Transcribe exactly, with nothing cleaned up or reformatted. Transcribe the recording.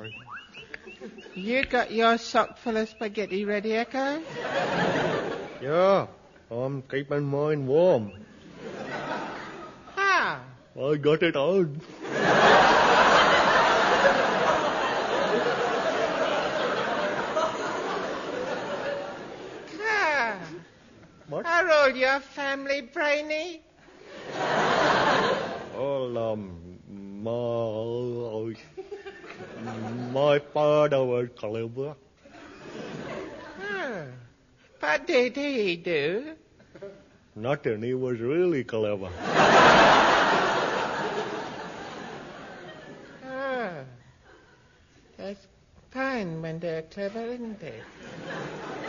You got your sock full of spaghetti ready, Echo? Yeah, I'm keeping mine warm. How? I got it out. Ah. What? Are all your family brainy? Oh, um, my, my father was clever. Oh. What did he do? Nothing, he was really clever. Oh. That's fine when they're clever, isn't it?